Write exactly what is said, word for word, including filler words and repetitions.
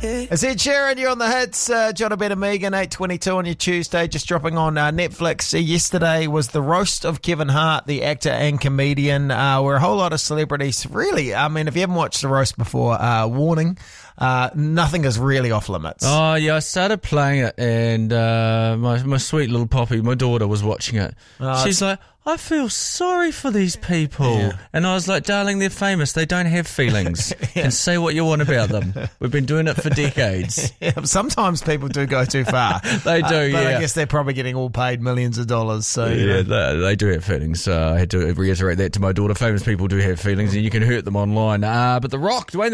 It's Ed Sheeran, you're on the hits. Uh, John Ben and Megan, eight twenty-two on your Tuesday, just dropping on uh, Netflix. Uh, yesterday was the roast of Kevin Hart, the actor and comedian, uh, where a whole lot of celebrities, really, I mean, if you haven't watched the roast before, uh, warning, uh, nothing is really off limits. Oh, yeah, I started playing it, and uh, my, my sweet little Poppy, my daughter, was watching it. Oh, She's like, I feel sorry for these people. Yeah. And I was like, darling, they're famous. They don't have feelings. Yeah. And say what you want about them. We've been doing it for decades. Yeah, sometimes people do go too far. They do, uh, but yeah. I guess they're probably getting all paid millions of dollars. So you Yeah, know. they, they do have feelings. So I had to reiterate that to my daughter. Famous people do have feelings, and you can hurt them online. Uh, but The Rock, Dwayne